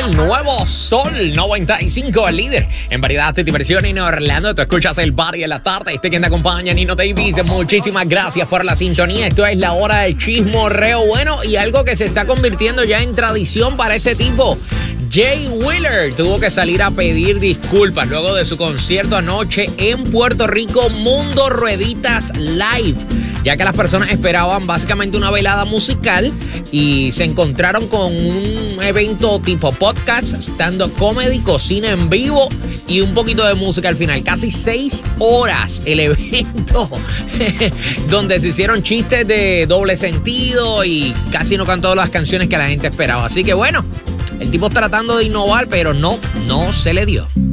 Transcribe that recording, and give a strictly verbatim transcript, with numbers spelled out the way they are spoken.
el nuevo Sol noventa y cinco, el líder en variedad de diversión en Orlando. Tú escuchas el Party en la tarde. Este quien te acompaña, Nino Davis. Muchísimas gracias por la sintonía. Esto es la hora del chismorreo bueno y algo que se está convirtiendo ya en tradición para este tipo. Jay Wheeler tuvo que salir a pedir disculpas luego de su concierto anoche en Puerto Rico, Mundo Rueditas Live, ya que las personas esperaban básicamente una velada musical y se encontraron con un evento tipo podcast, stand-up comedy, cocina en vivo y un poquito de música al final. Casi seis horas el evento donde se hicieron chistes de doble sentido y casi no cantó las canciones que la gente esperaba. Así que bueno, el tipo tratando de innovar, pero no, no se le dio.